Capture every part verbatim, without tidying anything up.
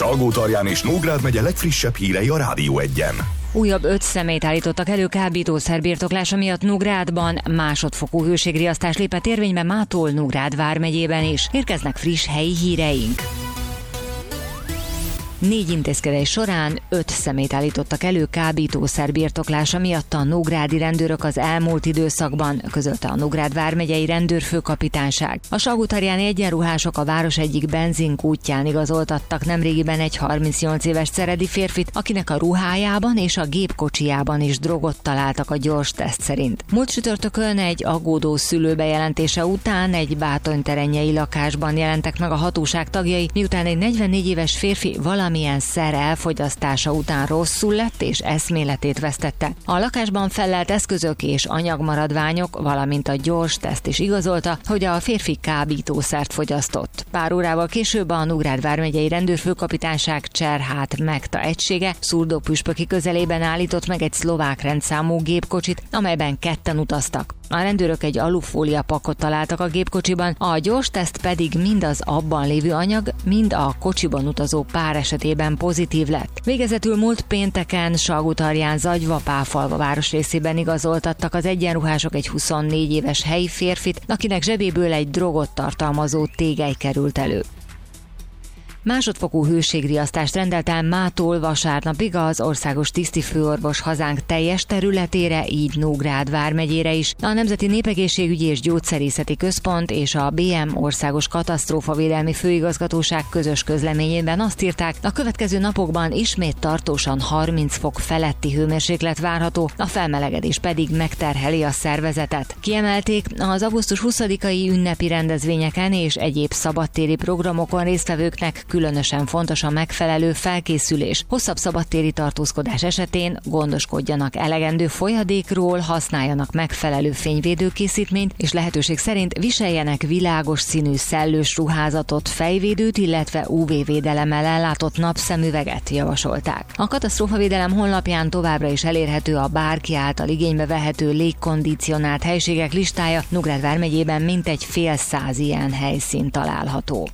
Salgótarján és Nógrád megye legfrissebb hírei a Rádió Egyen. Újabb öt személyt állítottak elő kábítószer birtoklása miatt Nógrádban, másodfokú hőségriasztás lépett érvénybe mától Nógrád vármegyében is. Érkeznek friss helyi híreink. Négy intézkedés során öt személyt állítottak elő kábítószer birtoklása miatt a nógrádi rendőrök az elmúlt időszakban, közölte a Nógrád vármegyei rendőrfőkapitányság. A salgótarjáni egyenruhások a város egyik benzinkútján igazoltattak nemrégiben egy harmincnyolc éves ceredi férfit, akinek a ruhájában és a gépkocsijában is drogot találtak a gyors teszt szerint. Múlt csütörtökön egy aggódó szülő bejelentése után egy bátonyterenyei lakásban jelentek meg a hatóság tagjai, miután egy negyvennégy éves férfi valami milyen szer elfogyasztása után rosszul lett és eszméletét vesztette. A lakásban fellelt eszközök és anyagmaradványok, valamint a gyors teszt is igazolta, hogy a férfi kábítószert fogyasztott. Pár órával később a Nógrád vármegyei rendőrfőkapitányság Cserhát Megta egysége Szurdópüspöki közelében állított meg egy szlovák rendszámú gépkocsit, amelyben ketten utaztak. A rendőrök egy alufólia pakot találtak a gépkocsiban, a gyors teszt pedig mind az abban lévő anyag, mind a kocsiban utazó pár esetében pozitív lett. Végezetül múlt pénteken Salgótarján Zagyva-Páfalva városrészében igazoltattak az egyenruhások egy huszonnégy éves helyi férfit, akinek zsebéből egy drogot tartalmazó tégely került elő. Másodfokú hőségriasztást rendelt el mától vasárnapig az országos tisztifőorvos hazánk teljes területére, így Nógrád vármegyére is. A Nemzeti Népegészségügyi és Gyógyszerészeti Központ és a bé em Országos Katasztrófavédelmi Főigazgatóság közös közleményében azt írták, a következő napokban ismét tartósan harminc fok feletti hőmérséklet várható, a felmelegedés pedig megterheli a szervezetet. Kiemelték, az augusztus huszadikai ünnepi rendezvényeken és egyéb szabadtéri programokon résztvevőknek különösen fontos a megfelelő felkészülés. Hosszabb szabadtéri tartózkodás esetén gondoskodjanak elegendő folyadékról, használjanak megfelelő fényvédőkészítményt, és lehetőség szerint viseljenek világos színű szellős ruházatot, fejvédőt, illetve ú vé védelemmel ellátott napszemüveget javasolták. A katasztrófavédelem honlapján továbbra is elérhető a bárki által igénybe vehető légkondicionált helységek listája. Nógrád vármegyében mintegy fél száz ilyen helyszín található.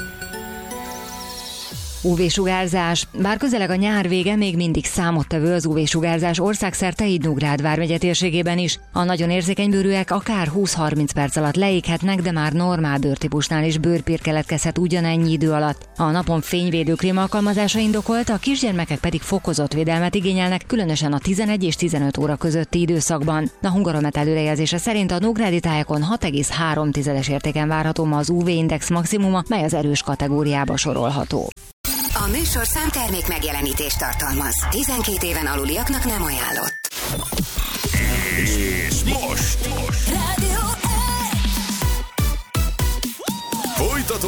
ú vé-sugárzás. Bár közeleg a nyár vége, még mindig számottevő az ú vé-sugárzás országszerte, így Nógrád vármegye térségében is. A nagyon érzékeny bőrűek akár húsz-harminc perc alatt leéghetnek, de már normál bőrtípusnál is bőrpír keletkezhet ugyanennyi idő alatt. A napon fényvédőkrém alkalmazása indokolt, a kisgyermekek pedig fokozott védelmet igényelnek, különösen a tizenegy és tizenöt óra közötti időszakban. A Hungaromet előrejelzése szerint a nógrádi tájakon hat egész három értéken várható ma az ú vé-index maximuma, mely az erős kategóriába sorolható. A műsor számtermék megjelenítést tartalmaz. tizenkét éven aluliaknak nem ajánlott. És most, most. Rádió